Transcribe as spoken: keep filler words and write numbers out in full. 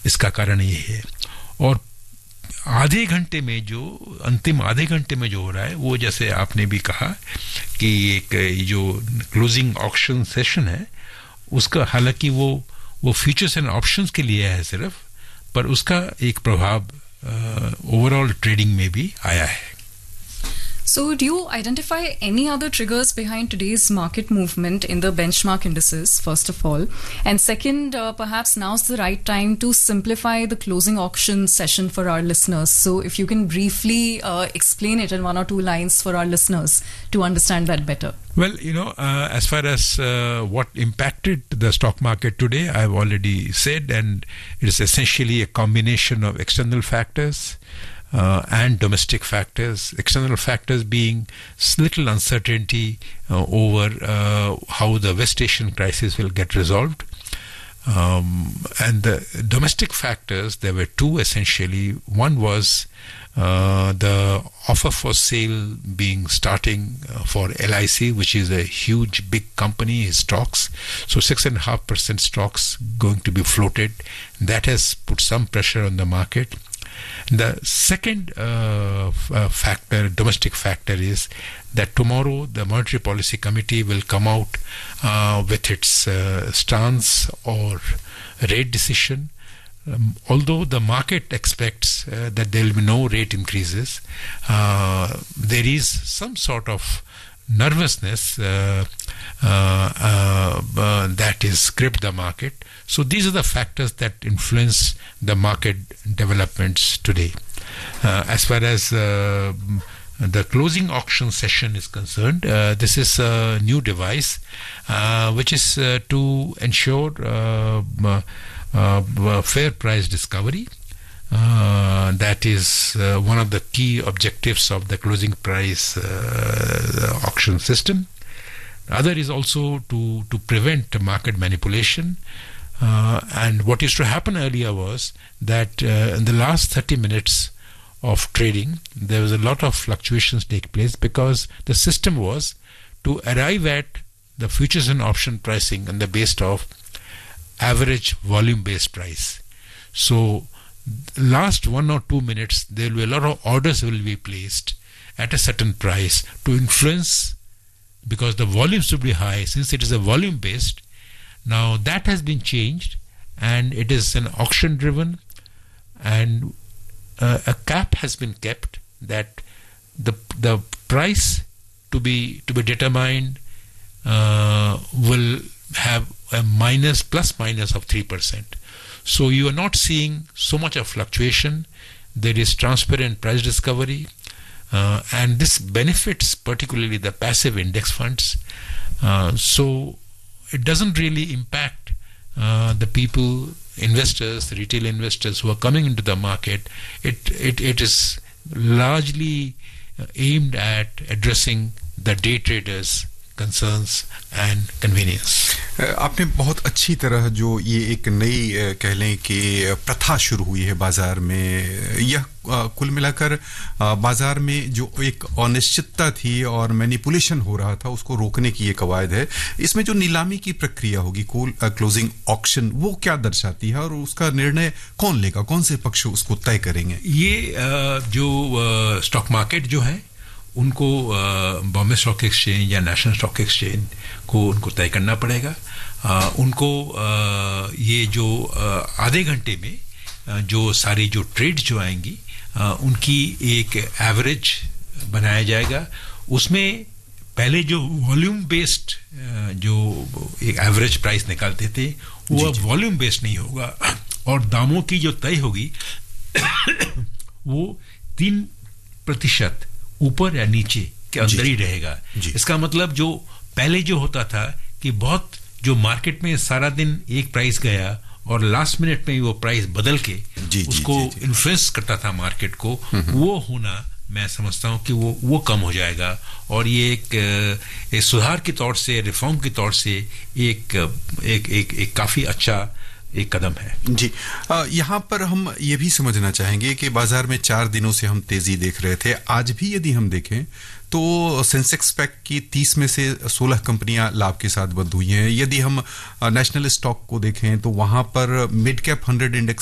इसका कारण ये है। और आधे घंटे में जो अंतिम आधे घंटे में जो हो रहा है वो जैसे आपने भी कहा कि एक जो क्लोजिंग ऑक्शन सेशन है उसका हालांकि वो वो फ्यूचर्स एंड ऑप्शंस के लिए है सिर्फ, पर उसका एक प्रभाव ओवरऑल ट्रेडिंग में भी आया है। So, do you identify any other triggers behind today's market movement in the benchmark indices, first of all? And second, uh, perhaps now's the right time to simplify the closing auction session for our listeners. So, if you can briefly uh, explain it in one or two lines for our listeners to understand that better. Well, you know, uh, as far as uh, what impacted the stock market today, I've already said, and it is essentially a combination of external factors Uh, and domestic factors. External factors being little uncertainty uh, over uh, how the West Asian crisis will get resolved. Um, and the domestic factors, there were two essentially. One was uh, the offer for sale being starting uh, for L I C, which is a huge, big company, stocks. So six and a half percent stocks going to be floated. That has put some pressure on the market. The second uh, f- uh, factor, domestic factor, is that tomorrow the Monetary Policy Committee will come out uh, with its uh, stance or rate decision. Um, although the market expects uh, that there will be no rate increases, uh, there is some sort of nervousness uh, uh, uh, uh, that has gripped the market. So these are the factors that influence the market developments today. Uh, as far as uh, the closing auction session is concerned, uh, this is a new device uh, which is uh, to ensure uh, uh, uh, fair price discovery. Uh, that is uh, one of the key objectives of the closing price uh, auction system. The other is also to, to prevent market manipulation. Uh, and what used to happen earlier was that uh, in the last thirty minutes of trading, there was a lot of fluctuations take place because the system was to arrive at the futures and option pricing on the basis of average volume-based price. So last one or two minutes, there will be a lot of orders will be placed at a certain price to influence, because the volumes should be high. Since it is a volume-based, now that has been changed and it is an auction driven, and uh, a cap has been kept that the the price to be to be determined uh, will have a minus plus minus of three percent. So you are not seeing so much of fluctuation. There is transparent price discovery, uh, and this benefits particularly the passive index funds. Uh, so it doesn't really impact uh, the people, investors, the retail investors who are coming into the market. It it, it is largely uh, aimed at addressing the day traders' concerns and convenience. आपने बहुत अच्छी तरह जो ये एक नई कह लें कि प्रथा शुरू हुई है बाजार में, यह कुल मिलाकर बाजार में जो एक अनिश्चितता थी और मैनिपुलेशन हो रहा था उसको रोकने की ये कवायद है। इसमें जो नीलामी की प्रक्रिया होगी, क्लोजिंग ऑक्शन, वो क्या दर्शाती है और उसका निर्णय कौन लेगा, कौन से पक्ष उसको तय करेंगे? ये जो स्टॉक मार्केट जो है उनको बॉम्बे स्टॉक एक्सचेंज या नेशनल स्टॉक एक्सचेंज को उनको तय करना पड़ेगा। आ, उनको आ, ये जो आ, आधे घंटे में आ, जो सारी जो ट्रेड जो आएंगी आ, उनकी एक एवरेज बनाया जाएगा। उसमें पहले जो वॉल्यूम बेस्ड जो एक एवरेज प्राइस निकालते थे वो अब वॉल्यूम बेस्ड नहीं होगा, और दामों की जो तय होगी वो तीन प्रतिशत ऊपर या नीचे के अंदर ही रहेगा। इसका मतलब जो पहले जो होता था कि बहुत जो मार्केट में सारा दिन एक प्राइस गया और लास्ट मिनट में वो प्राइस बदल के जी, उसको इन्फ्लुएंस करता था मार्केट को, वो होना मैं समझता हूं कि वो वो कम हो जाएगा, और ये एक, एक सुधार के तौर से, रिफॉर्म के तौर से एक एक एक, एक काफी अच्छा एक कदम है। जी, यहाँ पर हम ये भी समझना चाहेंगे कि बाजार में चार दिनों से हम तेजी देख रहे थे। आज भी यदि हम देखें तो सेंसेक्स पैक की तीस में से सोलह कंपनियां लाभ के साथ बंद हुई हैं। यदि हम नेशनल स्टॉक को देखें तो वहां पर मिड कैप हंड्रेड इंडेक्स